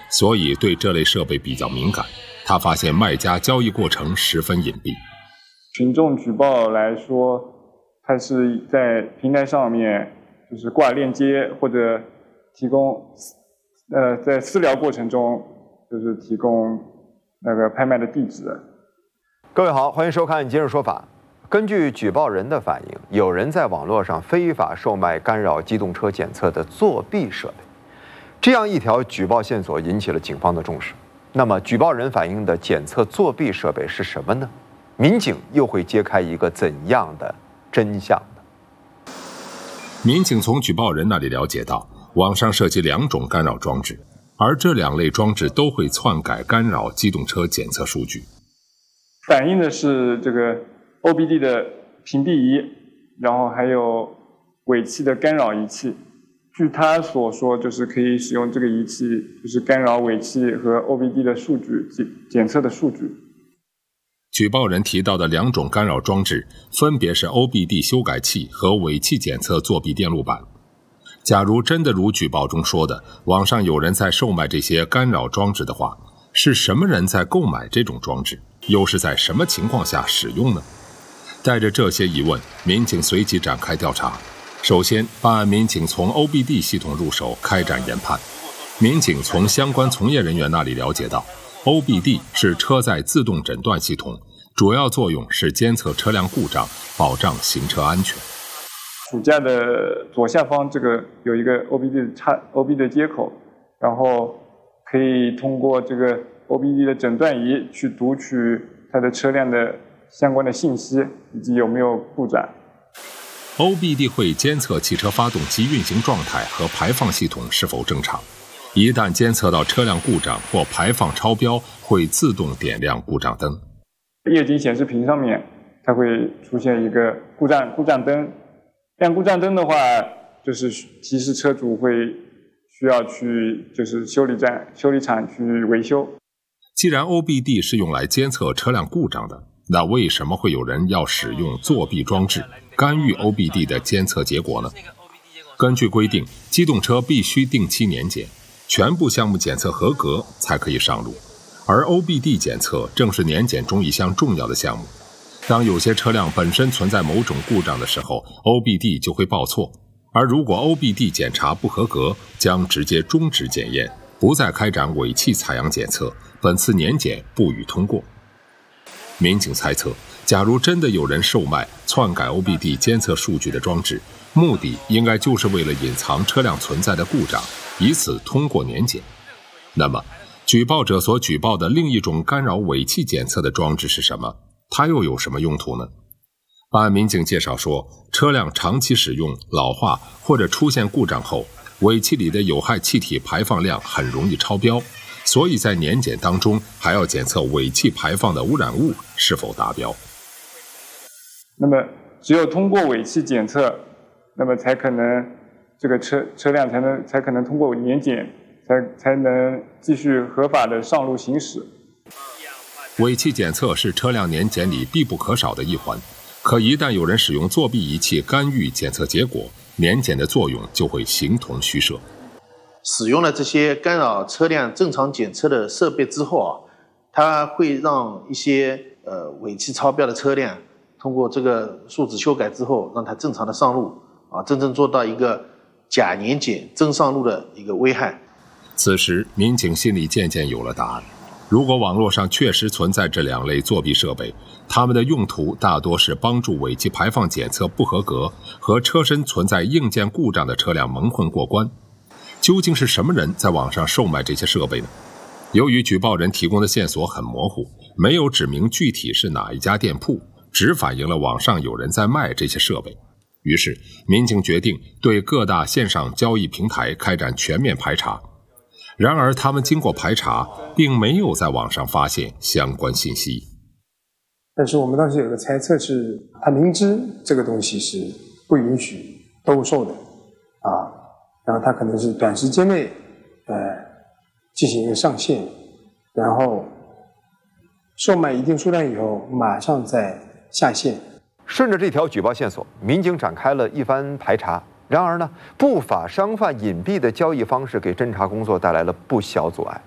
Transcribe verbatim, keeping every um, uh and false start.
所以对这类设备比较敏感。他发现卖家交易过程十分隐蔽。 群众举报来说，它是在平台上面就是挂链接，或者提供呃在私聊过程中就是提供那个拍卖的地址。 各位好，欢迎收看《今日说法》。根据举报人的反映，有人在网络上非法售卖干扰机动车检测的作弊设备。这样一条举报线索引起了警方的重视。那么，举报人反映的检测作弊设备是什么呢？民警又会揭开一个怎样的真相呢？ 民警从举报人那里了解到，网上涉及两种干扰装置，而这两类装置都会篡改干扰机动车检测数据。 反映的是这个 O B D 的屏蔽仪，然后还有尾气的干扰仪器。据他所说，就是可以使用这个仪器，就是干扰尾气和 O B D 的数据检检测的数据。 举报人提到的两种干扰装置，分别是 O B D 修改器和尾气检测作弊电路板。假如真的如举报中说的，网上有人在售卖这些干扰装置的话，是什么人在购买这种装置？又是在什么情况下使用呢？带着这些疑问，民警随即展开调查。首先，办案民警从 O B D 系统入手开展研判。民警从相关从业人员那里了解到， O B D 是车载自动诊断系统，主要作用是监测车辆故障，保障行车安全。 主驾的左下方这个有一个 O B D 的插 O B D 的接口，然后可以通过这个 O B D 的诊断仪去读取它的车辆的相关的信息以及有没有故障。 O B D 会监测汽车发动机运行状态和排放系统是否正常，一旦监测到车辆故障或排放超标，会自动点亮故障灯。 液晶显示屏上面它会出现一个故障故障灯，亮故障灯的话，就是提示车主会需要去就是修理站、修理厂去维修。 既然 O B D 是用来监测车辆故障的，那为什么会有人要使用作弊装置干预 O B D 的监测结果呢？根据规定，机动车必须定期年检，全部项目检测合格才可以上路。而 O B D 检测正是年检中一项重要的项目。当有些车辆本身存在某种故障的时候， O B D 就会报错。而如果 O B D 检查不合格，将直接终止检验，不再开展尾气采样检测，本次年检不予通过。民警猜测，假如真的有人售卖篡改 O B D 监测数据的装置，目的应该就是为了隐藏车辆存在的故障，以此通过年检。那么，举报者所举报的另一种干扰尾气检测的装置是什么？它又有什么用途呢？办案民警介绍说，车辆长期使用、老化或者出现故障后，尾气里的有害气体排放量很容易超标，所以在年检当中还要检测尾气排放的污染物是否达标。 那么只有通过尾气检测，那么才可能这个车车辆才能才可能通过年检，才才能继续合法的上路行驶。 尾气检测是车辆年检里必不可少的一环，可一旦有人使用作弊仪器干预检测结果，年检的作用就会形同虚设。 使用了这些干扰车辆正常检测的设备之后啊，它会让一些呃尾气超标的车辆通过这个数值修改之后，让它正常的上路啊，真正做到一个假年检真上路的一个危害。 此时，民警心里渐渐有了答案。如果网络上确实存在这两类作弊设备，它们的用途大多是帮助尾气排放检测不合格和车身存在硬件故障的车辆蒙混过关。究竟是什么人在网上售卖这些设备呢？由于举报人提供的线索很模糊，没有指明具体是哪一家店铺，只反映了网上有人在卖这些设备。于是，民警决定对各大线上交易平台开展全面排查。然而，他们经过排查，并没有在网上发现相关信息。 但是我们当时有个猜测是，他明知这个东西是不允许兜售的啊，然后他可能是短时间内呃进行一个上线，然后售卖一定数量以后，马上再下线。 顺着这条举报线索，民警展开了一番排查。然而呢，不法商贩隐蔽的交易方式给侦查工作带来了不小阻碍。